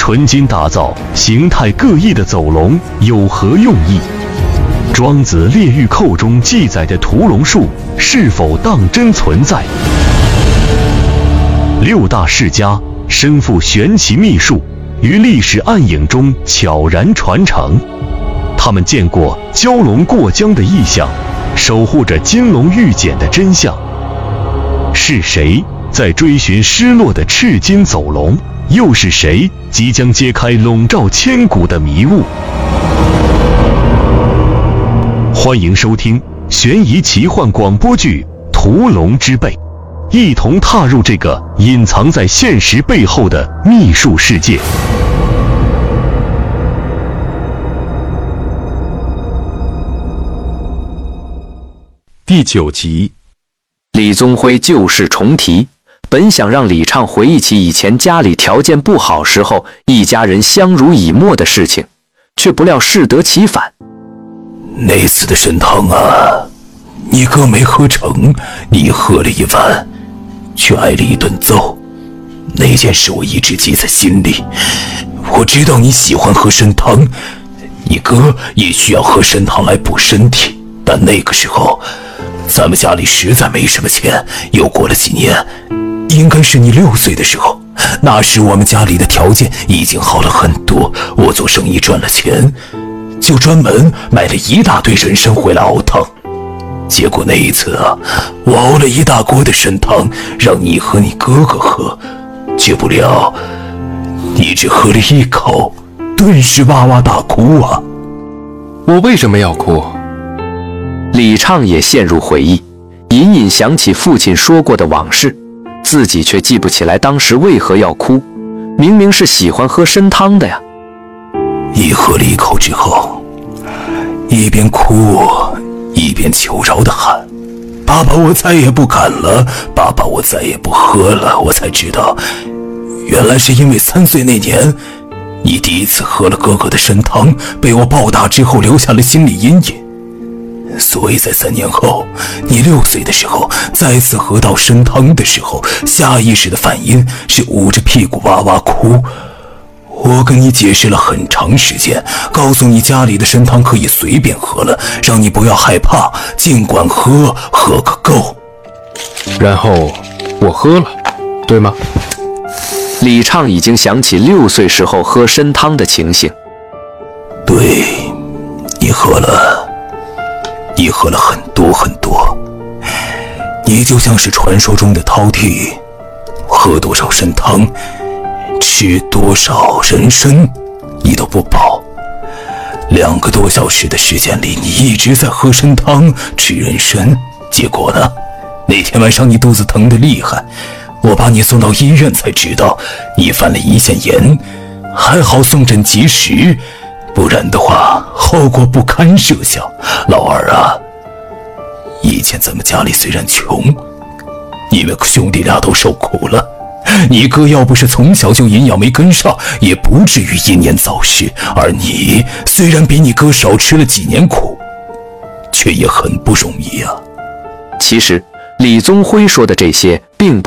纯金打造形态各异的走龙有何用意？庄子《列御寇》中记载的屠龙术是否当真存在？六大世家身负玄奇秘术，于历史暗影中悄然传承。他们见过蛟龙过江的异象，守护着金龙玉简的真相。是谁在追寻失落的赤金走龙？又是谁即将揭开笼罩千古的迷雾？欢迎收听悬疑奇幻广播剧《屠龙之辈》，一同踏入这个隐藏在现实背后的秘术世界。 第9集， 李宗辉旧事重提，本想让李畅回忆起以前家里条件不好时候一家人相濡以沫的事情，却不料适得其反。 那次的参汤啊，你哥没喝成，你喝了一碗，却挨了一顿揍。那件事我一直记在心里。我知道你喜欢喝参汤，你哥也需要喝参汤来补身体，但那个时候咱们家里实在没什么钱。又过了几年，应该是你6岁的时候，那时我们家里的条件已经好了很多，我做生意赚了钱，就专门买了一大堆人参回来熬汤。结果那一次啊，我熬了一大锅的参汤让你和你哥哥喝，却不料你只喝了一口，顿时哇哇大哭啊！ 我为什么要哭？ 李畅也陷入回忆，隐隐想起父亲说过的往事，自己却记不起来当时为何要哭。明明是喜欢喝参汤的呀。 你喝了一口之后，一边哭一边求饶地喊：爸爸，我再也不敢了，爸爸，我再也不喝了。我才知道，原来是因为3岁那年你第一次喝了哥哥的参汤，被我暴打之后留下了心理阴影。所以在3年后，你6岁的时候再次喝到参汤的时候，下意识的反应是捂着屁股哇哇哭。我跟你解释了很长时间，告诉你家里的参汤可以随便喝了，让你不要害怕，尽管喝，喝个够。 然后我喝了，对吗？ 李畅已经想起6岁时候喝参汤的情形。 对，你喝了，你喝了很多很多。你就像是传说中的饕餮，喝多少参汤，吃多少人参，你都不饱。2个多小时的时间里，你一直在喝参汤，吃人参。结果呢，那天晚上你肚子疼得厉害，我把你送到医院才知道你犯了胰腺炎，还好送诊及时，不然的话后果不堪设想。老二啊，以前咱们家里虽然穷，你们兄弟俩都受苦了。你哥要不是从小就营养没跟上，也不至于英年早逝。而你虽然比你哥少吃了几年苦，却也很不容易啊。 其实李宗辉说的这些并不